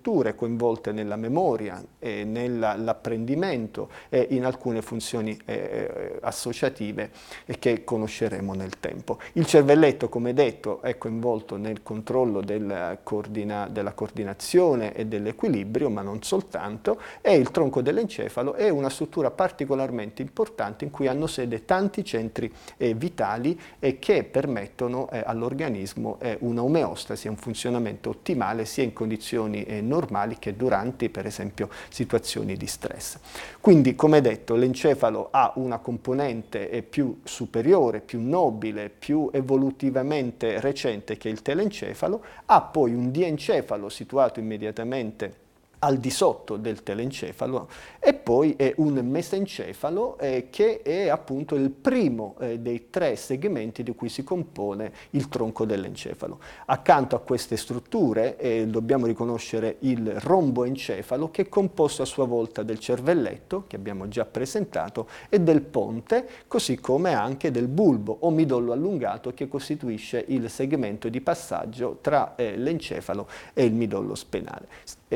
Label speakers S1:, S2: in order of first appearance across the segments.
S1: strutture coinvolte nella memoria, nell'apprendimento e in alcune funzioni associative che conosceremo nel tempo. Il cervelletto, come detto, è coinvolto nel controllo della coordinazione e dell'equilibrio, ma non soltanto, e il tronco dell'encefalo è una struttura particolarmente importante in cui hanno sede tanti centri vitali che permettono all'organismo una omeostasi, un funzionamento ottimale sia in condizioni normali che durante, per esempio, situazioni di stress. Quindi, come detto, l'encefalo ha una componente più superiore, più nobile, più evolutivamente recente che il telencefalo, ha poi un diencefalo situato immediatamente al di sotto del telencefalo e poi è un mesencefalo che è appunto il primo dei tre segmenti di cui si compone il tronco dell'encefalo. Accanto a queste strutture dobbiamo riconoscere il romboencefalo, che è composto a sua volta del cervelletto, che abbiamo già presentato, e del ponte, così come anche del bulbo o midollo allungato, che costituisce il segmento di passaggio tra l'encefalo e il midollo spinale.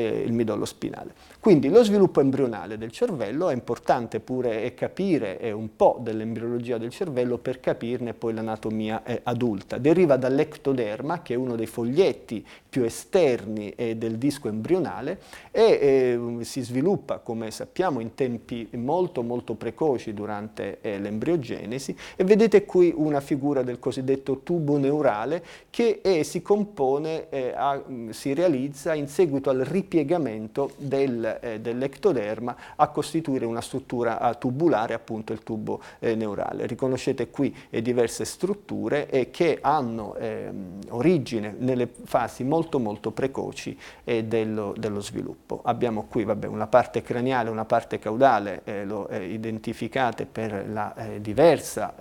S1: Quindi lo sviluppo embrionale del cervello è importante pure capire un po' dell'embriologia del cervello per capirne poi l'anatomia adulta. Deriva dall'ectoderma, che è uno dei foglietti più esterni del disco embrionale, e si sviluppa, come sappiamo, in tempi molto precoci durante l'embriogenesi, e vedete qui una figura del cosiddetto tubo neurale che si compone, si realizza in seguito al ripiegamento dell'ectoderma a costituire una struttura tubulare, appunto il tubo neurale. Riconoscete qui diverse strutture che hanno origine nelle fasi molto precoci dello sviluppo. Abbiamo qui una parte craniale, una parte caudale, identificate per la diversa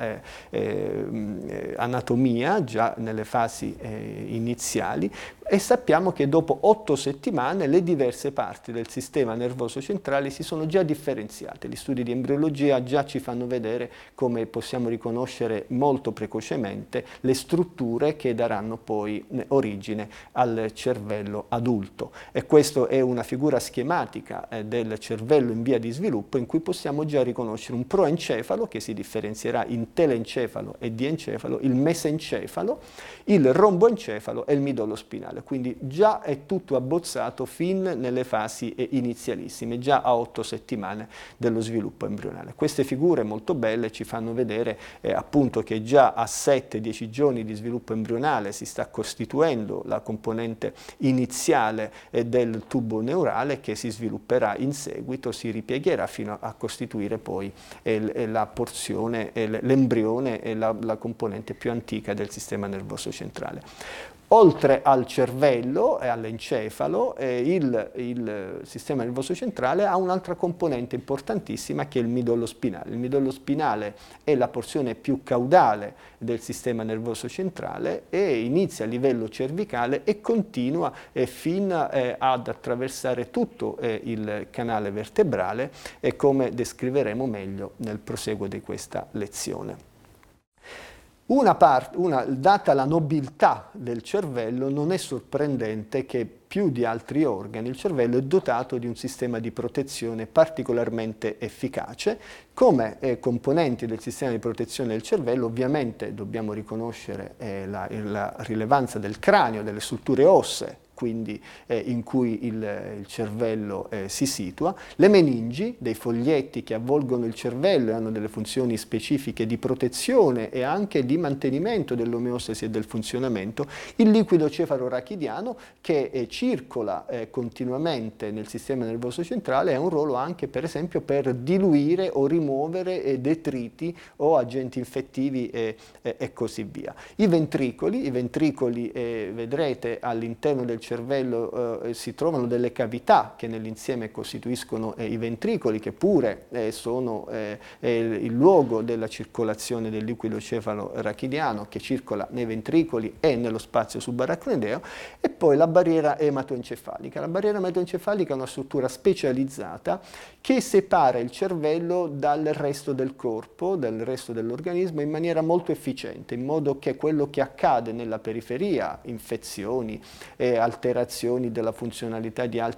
S1: anatomia già nelle fasi iniziali, e sappiamo che dopo 8 settimane le diverse parti del sistema nervoso centrale si sono già differenziate. Gli studi di embriologia già ci fanno vedere come possiamo riconoscere molto precocemente le strutture che daranno poi origine al cervello adulto. E questa è una figura schematica del cervello in via di sviluppo, in cui possiamo già riconoscere un proencefalo che si differenzierà in telencefalo e diencefalo, il mesencefalo, il romboencefalo e il midollo spinale. Quindi già è tutto abbozzato fin nelle fasi inizialissime, già a 8 settimane dello sviluppo embrionale. Queste figure molto belle ci fanno vedere appunto che già a 7-10 giorni di sviluppo embrionale si sta costituendo la componente iniziale del tubo neurale, che si svilupperà in seguito, si ripiegherà fino a costituire poi la porzione, l'embrione e la componente più antica del sistema nervoso centrale. Oltre al cervello e all'encefalo, il sistema nervoso centrale ha un'altra componente importantissima, che è il midollo spinale. Il midollo spinale è la porzione più caudale del sistema nervoso centrale e inizia a livello cervicale e continua fino ad attraversare tutto il canale vertebrale, come descriveremo meglio nel proseguo di questa lezione. Data la nobiltà del cervello, non è sorprendente che più di altri organi il cervello è dotato di un sistema di protezione particolarmente efficace. Come componenti del sistema di protezione del cervello, ovviamente dobbiamo riconoscere la rilevanza del cranio, delle strutture ossee, quindi in cui il cervello si situa, le meningi, dei foglietti che avvolgono il cervello e hanno delle funzioni specifiche di protezione e anche di mantenimento dell'omeostasi e del funzionamento, il liquido cefalorachidiano che circola continuamente nel sistema nervoso centrale, ha un ruolo anche per esempio per diluire o rimuovere detriti o agenti infettivi e così via. I ventricoli vedrete all'interno del cervello si trovano delle cavità che nell'insieme costituiscono i ventricoli, che pure sono il luogo della circolazione del liquido cefalorachidiano, che circola nei ventricoli e nello spazio subarachnoideo, e poi la barriera ematoencefalica. La barriera ematoencefalica è una struttura specializzata che separa il cervello dal resto del corpo, dal resto dell'organismo, in maniera molto efficiente, in modo che quello che accade nella periferia, infezioni, alterazioni della funzionalità di altri